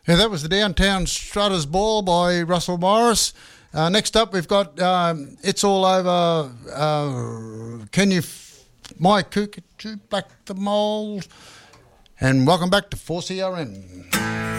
Yeah, that was the Downtown Strutters Ball by Russell Morris. Next up, we've got It's All Over. My Cookatoo, Black the Mould. And welcome back to 4CRM.